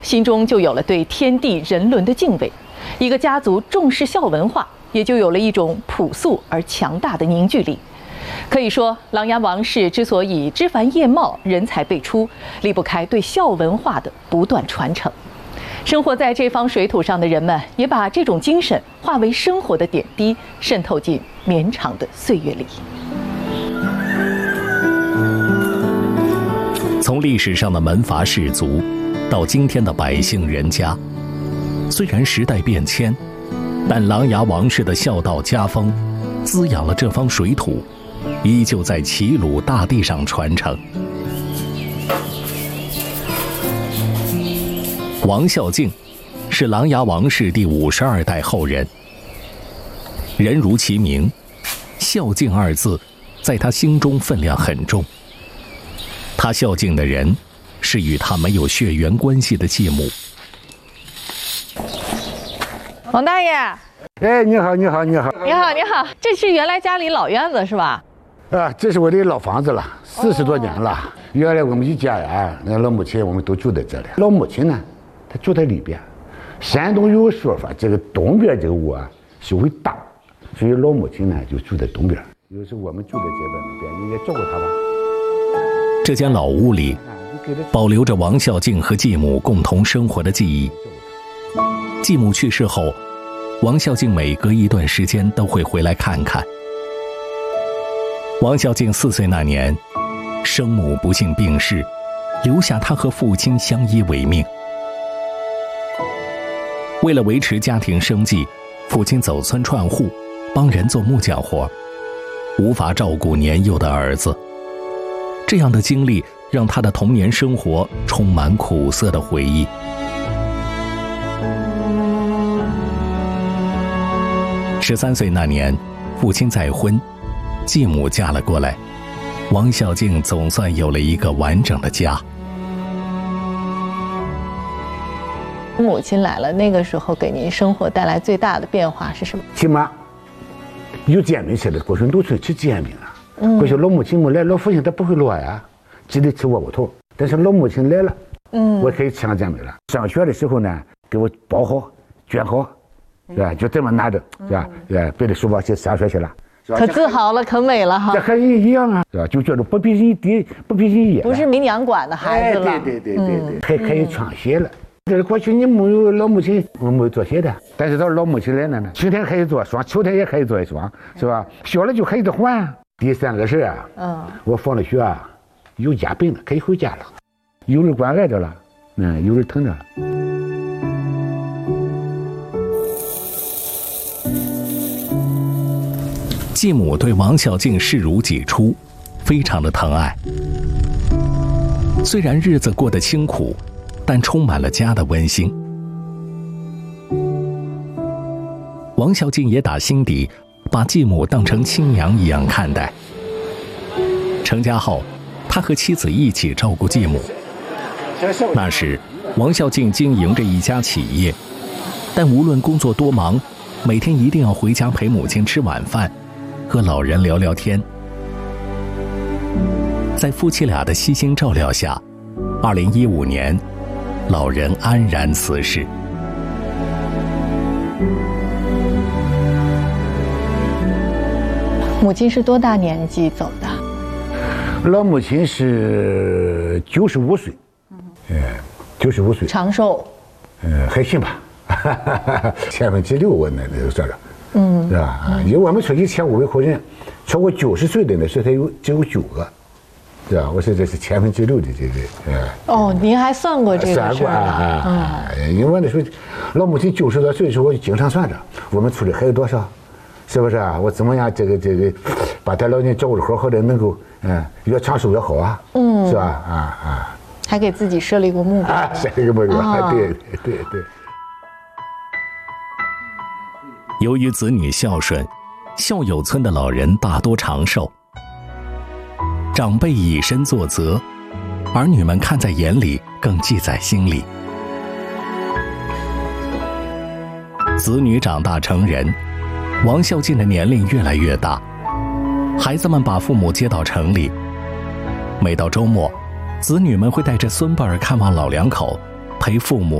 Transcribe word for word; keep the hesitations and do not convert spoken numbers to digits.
心中就有了对天地人伦的敬畏。一个家族重视孝文化，也就有了一种朴素而强大的凝聚力。可以说，琅琊王氏之所以枝繁叶茂、人才辈出，离不开对孝文化的不断传承。生活在这方水土上的人们，也把这种精神化为生活的点滴，渗透进绵长的岁月里。 从历史上的门阀士族，到今天的百姓人家，虽然时代变迁，但琅琊王氏的孝道家风，滋养了这方水土，依旧在齐鲁大地上传承。王孝敬是琅琊王氏第五十二代后人，人如其名，孝敬二字在他心中分量很重。他孝敬的人是与他没有血缘关系的继母。 王大爷， 哎，你好，你好，你好， 你好，你好，这是原来家里老院子是吧？ 啊，这是我的老房子了，四十多年了。哦、原来我们一家呀，那老母亲我们都住在这里。老母亲呢，她住在里边。山东有个说法，这个东边这个屋啊就会大，所以老母亲呢就住在东边。有时我们住在这边，你也照顾她吧。 这间老屋里保留着王孝敬和继母共同生活的记忆。继母去世后，王孝敬每隔一段时间都会回来看看。王孝敬四岁那年，生母不幸病逝，留下他和父亲相依为命。为了维持家庭生计，父亲走村串户，帮人做木匠活，无法照顾年幼的儿子。这样的经历让他的童年生活充满苦涩的回忆。十三岁那年，父亲再婚，继母嫁了过来，王孝敬总算有了一个完整的家。 母亲来了，那个时候给您生活带来最大的变化是什么？ 起码有煎饼吃的，过去农村吃煎饼啊。嗯，过去老母亲没来，老父亲他不会落呀，只得吃窝窝头。但是老母亲来了，嗯，我可以吃上煎饼了。上学的时候呢，给我包好、卷好，是吧？就这么拿着，是吧？呃，背着书包去上学去了。 可自豪了，可美了哈！ 这和人一样啊，是吧？就觉得不比人低，不比人野。 不是民养管的孩子了。 哎，对对对对对，还可以穿鞋了。这是过去你没有老母亲，我没有做鞋的。但是到老母亲来了呢，春天可以做双，秋天也可以做一双，是吧？小了就可以得换。第三个是啊，嗯，我放了学啊，有家病了，可以回家了。有人关爱着了，嗯，有人疼着了。 继母对王孝敬视如己出，非常的疼爱。虽然日子过得清苦，但充满了家的温馨。王孝敬也打心底把继母当成亲娘一样看待。成家后，他和妻子一起照顾继母。那时，王孝敬经营着一家企业，但无论工作多忙，每天一定要回家陪母亲吃晚饭，和老人聊聊天。在夫妻俩的悉心照料下，二零一五年，老人安然辞世。 母亲是多大年纪走的？ 老母亲是九十五岁，嗯，九十五岁， 长寿， 呃，还行吧，千分之六我那那算着，嗯，是吧？嗯、因为我们村一千五百口人，超过九十岁的呢，所以才有只有九个，对吧？我说这是千分之六的这个，呃。 哦，您还算过这个事儿？ 算过啊，嗯，因为我那时候老母亲九十多岁的时候，我就经常算着我们村里还有多少。是不是啊？我怎么样？这个这个，把他老人照顾得好好的，能够嗯越长寿越好啊，嗯，是吧？啊啊， 还给自己设立过目标啊， 设立个目标，啊、对对对。 由于子女孝顺，孝友村的老人大多长寿，长辈以身作则，儿女们看在眼里，更记在心里。子女长大成人。王孝敬的年龄越来越大，孩子们把父母接到城里。每到周末，子女们会带着孙辈儿看望老两口， 陪父母